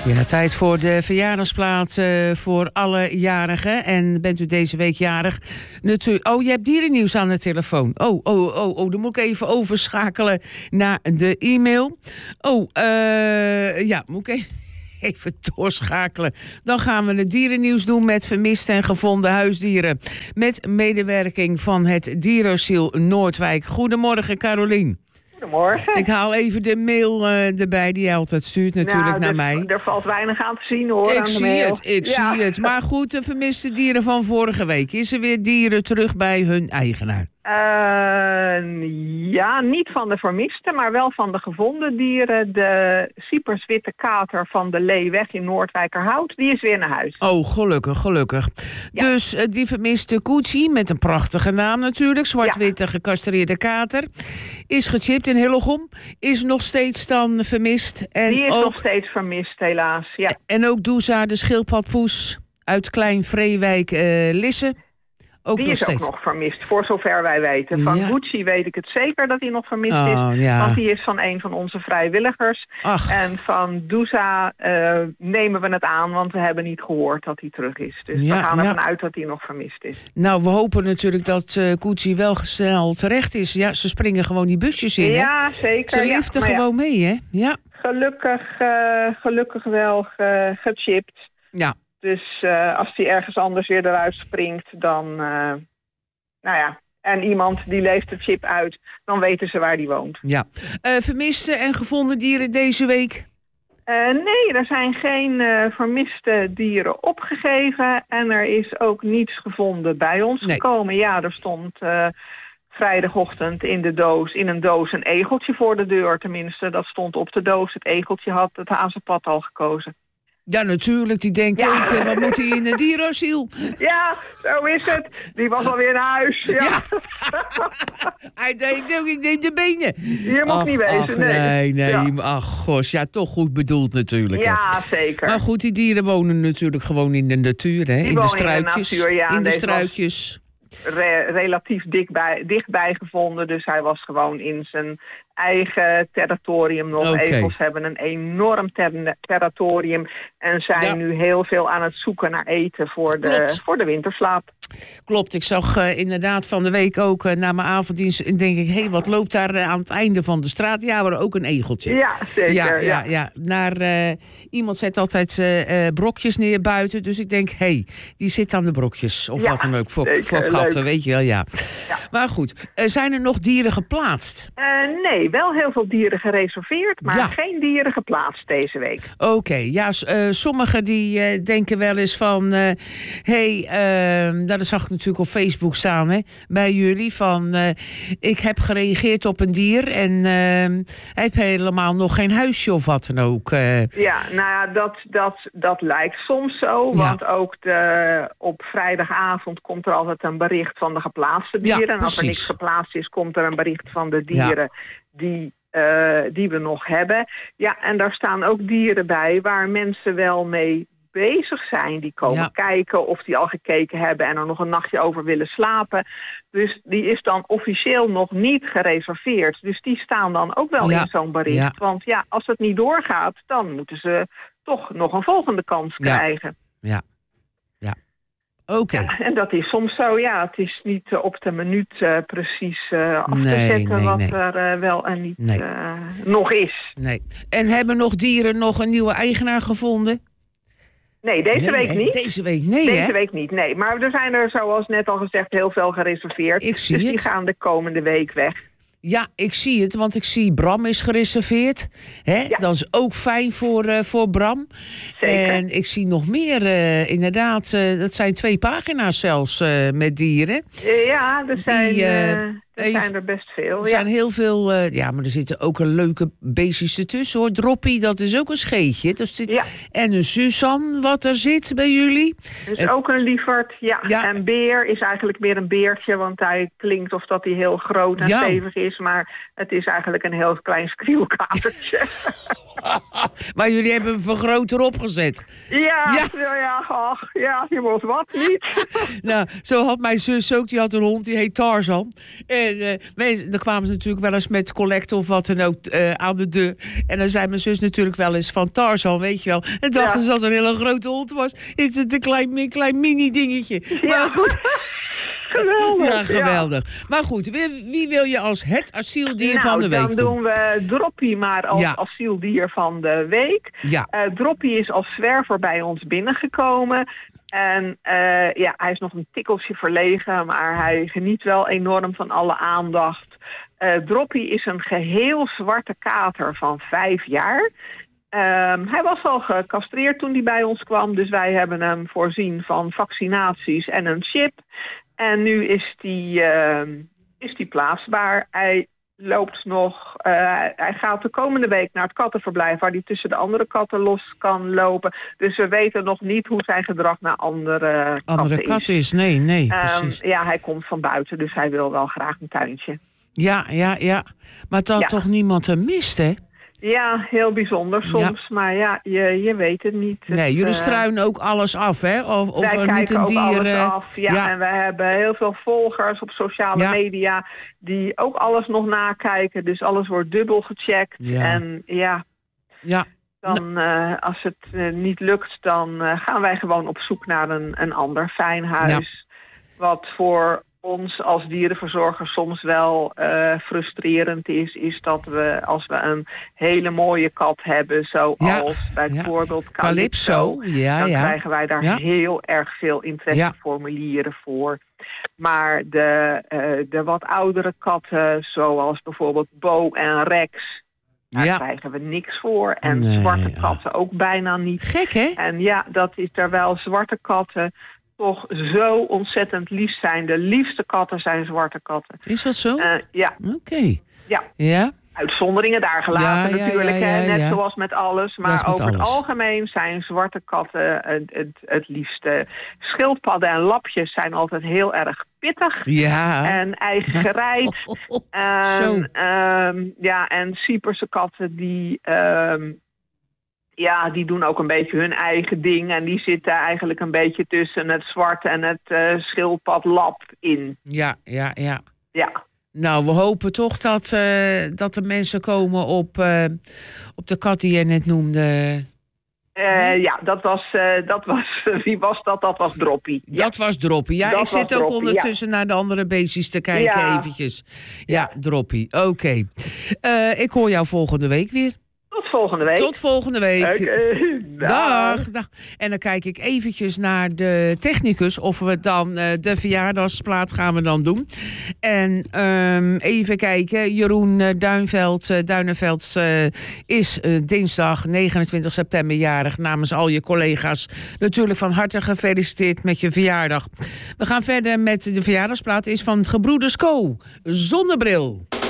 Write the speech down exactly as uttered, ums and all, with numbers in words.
Ja, tijd voor de verjaardagsplaat uh, voor alle jarigen. En bent u deze week jarig? Natuurlijk. Oh, je hebt dierennieuws aan de telefoon. Oh, oh, oh, oh, dan moet ik even overschakelen naar de e-mail. Oh, uh, ja, moet ik even... Even doorschakelen. Dan gaan we het dierennieuws doen met vermiste en gevonden huisdieren. Met medewerking van het Dierenasiel Noordwijk. Goedemorgen, Carolien. Goedemorgen. Ik haal even de mail uh, erbij die je altijd stuurt natuurlijk nou, naar er, mij. Er valt weinig aan te zien hoor. Ik aan de zie mail. het, ik ja. zie het. Maar goed, de vermiste dieren van vorige week. Is er weer dieren terug bij hun eigenaar? Uh, ja, niet van de vermiste, maar wel van de gevonden dieren. De Cyperswitte kater van de Leeweg in Noordwijkerhout, die is weer naar huis. Oh, gelukkig, gelukkig. Ja. Dus uh, die vermiste Koetsie, met een prachtige naam natuurlijk, zwart-witte ja. gecastreerde kater, is gechipt in Hillegom, is nog steeds dan vermist. En die is ook, nog steeds vermist, helaas. Ja. En ook Doeza, de schildpadpoes uit Klein-Vreewijk, uh, Lisse. Ook die nog is steeds. ook nog vermist, voor zover wij weten. Van ja. Gucci weet ik het zeker dat hij nog vermist oh, is. Ja. Want die is van een van onze vrijwilligers. Ach. En van Doeza uh, nemen we het aan, want we hebben niet gehoord dat hij terug is. Dus ja, we gaan ervan ja. uit dat hij nog vermist is. Nou, we hopen natuurlijk dat uh, Gucci wel snel terecht is. Ja, ze springen gewoon die busjes in, ja, hè? Zeker. Ze liften ja, gewoon ja. mee, hè? Ja. Gelukkig, uh, gelukkig wel ge, gechipt. Ja. Dus uh, als hij ergens anders weer eruit springt, dan... Uh, Nou ja, en iemand die leeft de chip uit, dan weten ze waar die woont. Ja. Uh, vermiste en gevonden dieren deze week? Uh, nee, er zijn geen uh, vermiste dieren opgegeven. En er is ook niets gevonden bij ons nee. gekomen. Ja, er stond uh, vrijdagochtend in de doos, in een doos een egeltje voor de deur. Tenminste, dat stond op de doos. Het egeltje had het hazenpad al gekozen. Ja, natuurlijk. Die denkt ja. ook, uh, wat moet hij in het dierenasiel? Ja, zo is het. Die was alweer naar huis. Ja. Ja. Hij denkt ook, ik neem de benen. Je mag ach, niet wezen, ach, nee. Nee, nee. Ja. Ach, gos. Ja, toch goed bedoeld natuurlijk. Ja, hè. zeker. Maar goed, die dieren wonen natuurlijk gewoon in de natuur, hè? Die in de struikjes. In de, natuur, ja, in de struikjes. Re- relatief dichtbij, dichtbij gevonden. Dus hij was gewoon in zijn eigen territorium nog. Okay. Egels hebben een enorm ter- territorium en zijn ja. nu heel veel aan het zoeken naar eten voor de, voor de winterslaap. Klopt, ik zag uh, inderdaad van de week ook uh, na mijn avonddienst en denk ik, hé, hey, wat loopt daar uh, aan het einde van de straat? Ja, maar ook een egeltje. Ja, zeker. Ja, ja, ja. ja. Naar, uh, iemand zet altijd uh, uh, brokjes neer buiten, dus ik denk, hé, hey, die zit aan de brokjes. Of ja, wat dan ook, voor, zeker, voor katten, leuk. Weet je wel, ja. ja. Maar goed, uh, zijn er nog dieren geplaatst? Uh, nee, wel heel veel dieren gereserveerd, maar ja. geen dieren geplaatst deze week. Oké, okay, ja, uh, sommigen die uh, denken wel eens van, hé, uh, hey, uh, dat zag ik natuurlijk op Facebook staan, hè, bij jullie, van uh, ik heb gereageerd op een dier en uh, hij heeft helemaal nog geen huisje of wat dan ook. Uh. Ja, nou ja, dat, dat, dat lijkt soms zo, want ja. ook de, op vrijdagavond komt er altijd een bericht van de geplaatste dieren. Ja, en als er niks geplaatst is, komt er een bericht van de dieren ja. die... Uh, die we nog hebben. Ja, en daar staan ook dieren bij waar mensen wel mee bezig zijn. Die komen ja. kijken of die al gekeken hebben en er nog een nachtje over willen slapen. Dus die is dan officieel nog niet gereserveerd. Dus die staan dan ook wel ja. in zo'n bericht. Ja. Want ja, als het niet doorgaat, dan moeten ze toch nog een volgende kans ja. krijgen. Ja. Oké. Okay. Ja, en dat is soms zo, ja. Het is niet uh, op de minuut uh, precies uh, af nee, te zetten nee, wat nee. er uh, wel en niet nee. uh, nog is. Nee. En hebben nog dieren nog een nieuwe eigenaar gevonden? Nee, deze nee, week hè? niet. Deze week nee, Deze hè? week niet, nee. Maar er zijn er, zoals net al gezegd, heel veel gereserveerd. Ik zie dus het. die gaan de komende week weg. Ja, ik zie het, want ik zie Bram is gereserveerd. Hè? Ja. Dat is ook fijn voor, uh, voor Bram. Zeker. En ik zie nog meer, uh, inderdaad, uh, dat zijn twee pagina's zelfs uh, met dieren. Ja, er zijn, die, uh, er even, zijn er best veel. Er ja. zijn heel veel, uh, ja, maar er zitten ook een leuke beestjes ertussen hoor. Droppie, dat is ook een scheetje. Dat zit, ja. En een Suzanne, wat er zit bij jullie. Dus uh, ook een lieverd, ja. ja. En beer is eigenlijk meer een beertje, want hij klinkt of dat hij heel groot en ja. stevig is. Maar het is eigenlijk een heel klein skrielkatertje. Maar jullie hebben een vergroter opgezet. Ja, ja, ja, ja, ach, ja, je wordt wat niet. Nou, zo had mijn zus ook, die had een hond, die heet Tarzan. En uh, mensen, dan kwamen ze natuurlijk wel eens met collecten of wat dan ook uh, aan de deur. En dan zei mijn zus natuurlijk wel eens van Tarzan, weet je wel. En dachten ja. ze dat het een hele grote hond was. Is het een klein, klein mini-dingetje. Ja. Maar goed... Geweldig. Ja, geweldig. Ja. Maar goed, wie, wie wil je als het asieldier nou, van de week dan doen? doen we Droppie maar als ja. asieldier van de week. Ja. Uh, Droppie is als zwerver bij ons binnengekomen. En uh, ja, hij is nog een tikkeltje verlegen, maar hij geniet wel enorm van alle aandacht. Uh, Droppie is een geheel zwarte kater van vijf jaar. Um, hij was al gecastreerd toen hij bij ons kwam, dus wij hebben hem voorzien van vaccinaties en een chip. En nu is die, uh, is die plaatsbaar. Hij loopt nog, uh, hij gaat de komende week naar het kattenverblijf waar hij tussen de andere katten los kan lopen. Dus we weten nog niet hoe zijn gedrag naar andere, andere katten, katten is. is. Nee, nee, precies. Um, ja, hij komt van buiten, dus hij wil wel graag een tuintje. Ja, ja, ja. Maar dat ja. toch niemand hem mist, hè? Ja, heel bijzonder soms, ja. maar ja, je, je weet het niet. Nee, het, jullie uh, struinen ook alles af, hè? Of, of wij er kijken niet een ook dier, alles af, ja, ja. En we hebben heel veel volgers op sociale ja. media die ook alles nog nakijken. Dus alles wordt dubbel gecheckt. Ja. En ja, ja. dan uh, als het uh, niet lukt, dan uh, gaan wij gewoon op zoek naar een, een ander fijn huis. Ja. Wat voor ons als dierenverzorger soms wel uh, frustrerend is, is dat we als we een hele mooie kat hebben, zoals ja, bijvoorbeeld ja. Calypso, Calypso ja, dan ja. krijgen wij daar ja. heel erg veel interesseformulieren ja. voor. Maar de, uh, de wat oudere katten, zoals bijvoorbeeld Bo en Rex, daar ja. krijgen we niks voor. En nee, zwarte katten ja. ook bijna niet. Gek, hè? En ja, dat is er wel. Zwarte katten toch zo ontzettend lief zijn. De liefste katten zijn zwarte katten. Is dat zo? Uh, ja. Oké. Okay. Ja. ja. Uitzonderingen daar gelaten ja, ja, natuurlijk, ja, ja, ja, net ja. zoals met alles. Maar met over alles. Het algemeen zijn zwarte katten het, het, het liefste. Schildpadden en lapjes zijn altijd heel erg pittig. Ja. En eigengereid. Oh, oh, oh. Um, um, ja, en Cyperse katten die... Um, Ja, die doen ook een beetje hun eigen ding. En die zitten eigenlijk een beetje tussen het zwart en het uh, schildpadlap in. Ja, ja, ja. Ja. Nou, we hopen toch dat, uh, dat er mensen komen op, uh, op de kat die je net noemde. Uh, ja, dat was, uh, dat was, wie was dat? Dat was Droppie. Ja. Dat was Droppie. Ja, dat ik zit ook Droppie, ondertussen ja. naar de andere beestjes te kijken ja. eventjes. Ja, ja. Droppie. Oké. Okay. Uh, ik hoor jou volgende week weer. Tot volgende week. Tot volgende week. Okay, dag. Dag, dag. En dan kijk ik eventjes naar de technicus of we dan uh, de verjaardagsplaat gaan we dan doen. En um, even kijken. Jeroen uh, Duinveld, uh, Duinenveld uh, is uh, dinsdag negenentwintig september jarig. Namens al je collega's natuurlijk van harte gefeliciteerd met je verjaardag. We gaan verder met de verjaardagsplaat. Is van Gebroeders Co. Zonnebril.